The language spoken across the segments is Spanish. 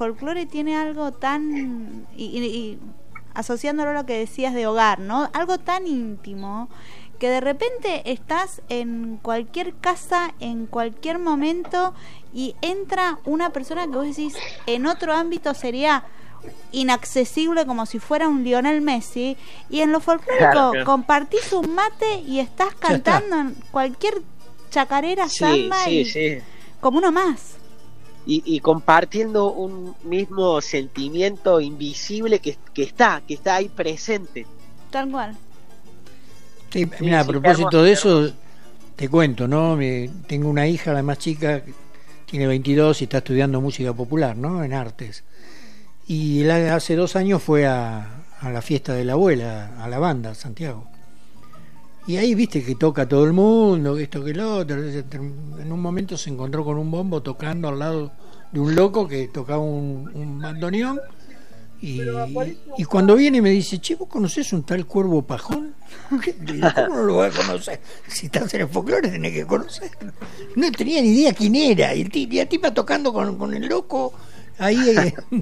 folclore tiene algo tan... y asociándolo a lo que decías de hogar, ¿no? Algo tan íntimo que de repente estás en cualquier casa, en cualquier momento, y entra una persona que vos decís en otro ámbito sería inaccesible, como si fuera un Lionel Messi, y en lo folclórico compartís un mate y estás cantando en cualquier chacarera, samba, como uno más. Y compartiendo un mismo sentimiento invisible que está ahí presente. Tal cual. Sí, mira, a propósito de eso, te cuento, ¿no? Tengo una hija, la más chica, tiene 22 y está estudiando música popular, ¿no? En artes. Y hace 2 años fue a la fiesta de la abuela, a la banda, Santiago. Y ahí viste que toca todo el mundo, que esto, que lo otro. En un momento se encontró con un bombo tocando al lado de un loco que tocaba un bandoneón. Y cuando viene me dice, che, ¿vos conocés un tal Cuervo Pajón? ¿Cómo no lo vas a conocer? Si estás en el folclore tenés que conocerlo. No tenía ni idea quién era. Y la tipa tocando con el loco ahí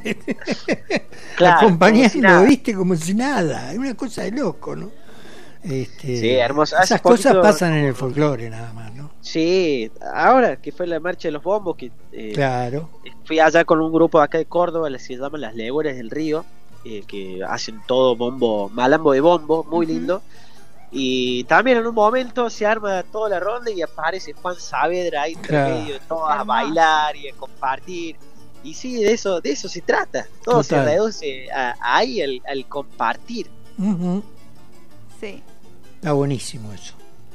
acompañando, viste, como si nada. Es una cosa de loco, ¿no? Sí, hermosa. Esas cosas pasan en el folclore nada más, ¿no? Sí, ahora que fue la marcha de los bombos, que claro, fui allá con un grupo acá de Córdoba, se llaman Las Leguras del Río, que hacen todo bombo, malambo de bombo, muy lindo. Y también en un momento se arma toda la ronda y aparece Juan Saavedra ahí entre medio de todos a bailar y a compartir. Y sí, de eso se trata. Todo se reduce ahí al compartir. Sí. Está buenísimo eso.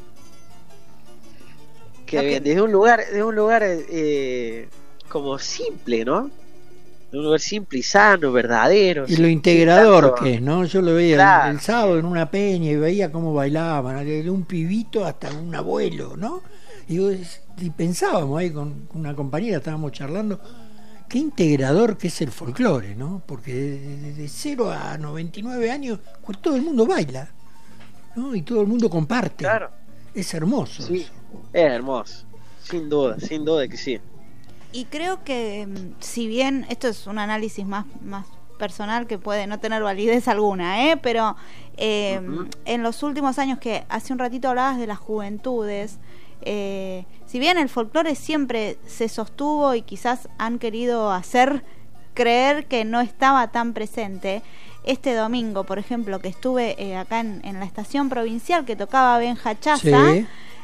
Que bien, desde un lugar como simple, ¿no? De un lugar simple y sano, verdadero. Y lo integrador que es, ¿no? Yo lo veía el sábado en una peña y veía cómo bailaban, de un pibito hasta un abuelo, ¿no? Y pensábamos ahí con una compañera, estábamos charlando, qué integrador que es el folclore, ¿no? Porque de 0 a 99 años pues todo el mundo baila, ¿no? Y todo el mundo comparte. Claro. Es hermoso. Sí, eso. es hermoso. Sin duda que sí. Y creo que, si bien esto es un análisis más personal que puede no tener validez alguna, pero en los últimos años, que hace un ratito hablabas de las juventudes, si bien el folclore siempre se sostuvo y quizás han querido hacer creer que no estaba tan presente, este domingo, por ejemplo, que estuve acá en la estación provincial que tocaba Benja Chaza,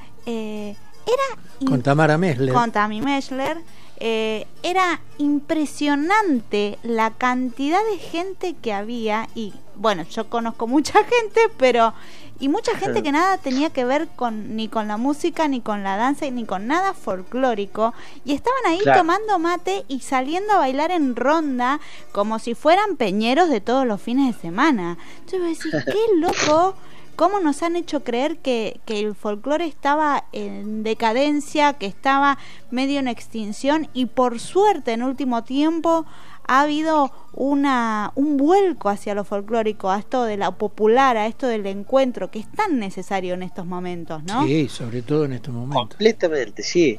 con Tamara Messler. Con Tami Messler. Era impresionante la cantidad de gente que había, y bueno, yo conozco mucha gente, y mucha gente que nada tenía que ver ni con la música, ni con la danza, ni con nada folclórico, y estaban ahí tomando mate y saliendo a bailar en ronda como si fueran peñeros de todos los fines de semana. Yo voy a decir, qué loco cómo nos han hecho creer que el folclore estaba en decadencia, que estaba medio en extinción, y por suerte en último tiempo ha habido un vuelco hacia lo folclórico, a esto de lo popular, a esto del encuentro, que es tan necesario en estos momentos, ¿no? Sí, sobre todo en estos momentos. Completamente, sí.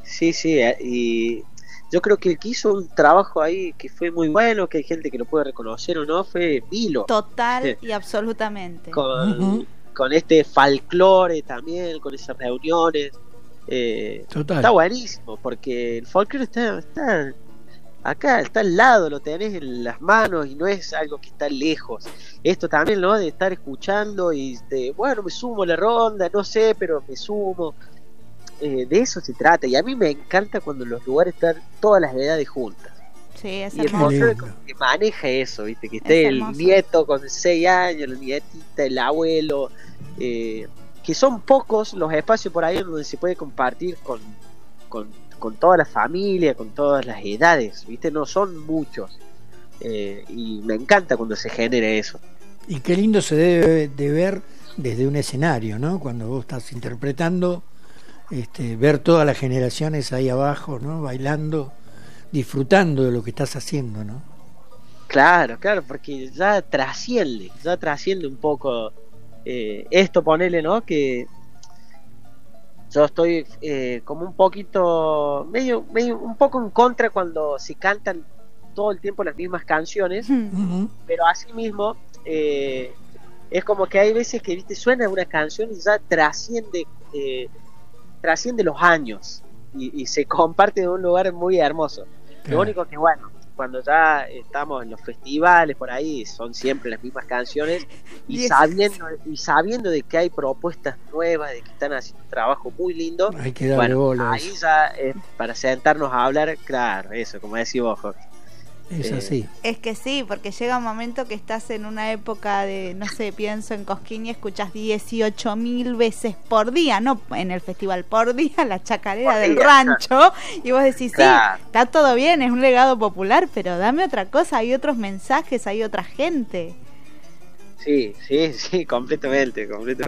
Y yo creo que el que hizo un trabajo ahí que fue muy bueno, que hay gente que lo puede reconocer o no, fue Vilo. Total y absolutamente. Con este folclore también, con esas reuniones. Está buenísimo, porque el folclore está acá, está al lado, lo tenés en las manos y no es algo que está lejos. Esto también, ¿no? De estar escuchando y bueno, me sumo a la ronda, no sé, pero me sumo. De eso se trata, y a mí me encanta cuando los lugares están todas las edades juntas. Sí, es y hermoso. El folclore como que maneja eso, ¿viste? Que esté el nieto con 6 años, la nietita, el abuelo, que son pocos los espacios por ahí donde se puede compartir con toda la familia, con todas las edades, ¿viste? No son muchos, y me encanta cuando se genera eso. Y qué lindo se debe de ver desde un escenario, ¿no? Cuando vos estás interpretando, ver todas las generaciones ahí abajo, ¿no? Bailando, disfrutando de lo que estás haciendo, ¿no? Claro, porque ya trasciende un poco esto, ponele, ¿no? Que yo estoy como un poquito, medio un poco en contra cuando se cantan todo el tiempo las mismas canciones, pero así mismo es como que hay veces que, viste, suena una canción y ya trasciende los años y se comparte de un lugar muy hermoso. Lo único que, bueno, cuando ya estamos en los festivales por ahí, son siempre las mismas canciones, y sabiendo de que hay propuestas nuevas, de que están haciendo un trabajo muy lindo, hay que darle bola. Ahí ya es para sentarnos a hablar, claro, eso, como decís vos, Jorge. Es así. Es que sí, porque llega un momento que estás en una época de, no sé, pienso en Cosquín y escuchás 18.000 veces por día, no en el festival, por día, la chacarera del rancho, y vos decís, claro, sí, está todo bien, es un legado popular, pero dame otra cosa, hay otros mensajes, hay otra gente. Sí, completamente.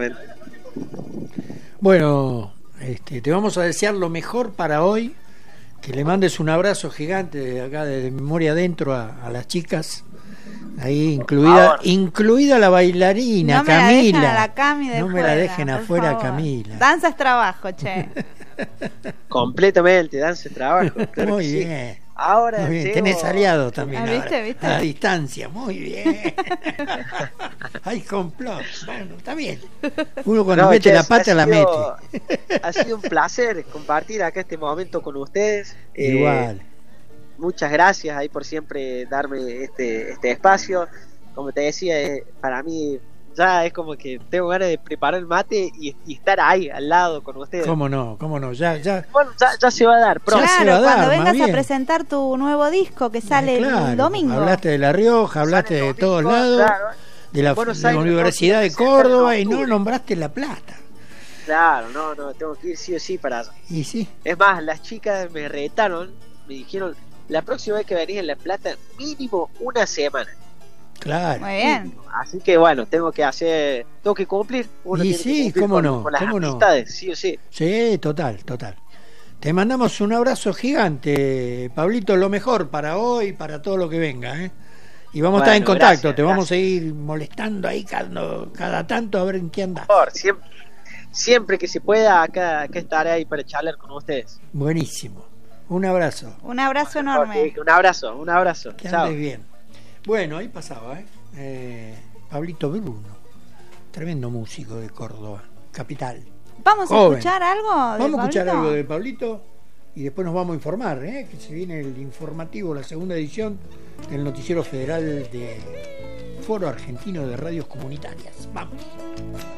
Bueno, te vamos a desear lo mejor para hoy. Que le mandes un abrazo gigante de acá, de Memoria Adentro, a las chicas. Ahí incluida la bailarina, no Camila. Me la Cami no me la dejen afuera, Camila. Danza es trabajo, che. Completamente, danza es trabajo. Muy bien. Ahora muy bien. Tenés aliado también. ¿Viste? A la distancia, muy bien. Hay complot. Bueno, está bien. Uno cuando mete la pata la mete. Ha sido un placer compartir acá este momento con ustedes. Igual. Muchas gracias ahí por siempre darme este espacio. Como te decía, para mí ya es como que tengo ganas de preparar el mate y estar ahí al lado con ustedes. ¿Cómo no? Bueno, ya se va a dar pronto. Claro, cuando vengas a presentar tu nuevo disco que sale el domingo. Hablaste de La Rioja, hablaste de todos lados, claro, de la Universidad de Córdoba, y no nombraste La Plata. Claro, no, tengo que ir sí o sí para allá. Y sí. Es más, las chicas me retaron, me dijeron, la próxima vez que venís en La Plata, mínimo una semana. Claro. Muy bien. Así que bueno, tengo que cumplir. Y sí, cómo no, con las amistades, sí o sí. Sí, total. Te mandamos un abrazo gigante, Pablito, lo mejor para hoy, para todo lo que venga, Y vamos a estar en contacto, te vamos a ir molestando ahí cada tanto a ver en qué andás. Por siempre que se pueda, acá estaré ahí para charlar con ustedes. Buenísimo. Un abrazo. Un abrazo enorme. Un abrazo. Que andes bien. Bueno, ahí pasaba, Pablito Bruno, tremendo músico de Córdoba, capital. ¿Vamos a escuchar algo de Vamos Pablito? A escuchar algo de Pablito y después nos vamos a informar, que se viene el informativo, la segunda edición del Noticiero Federal de Foro Argentino de Radios Comunitarias. Vamos.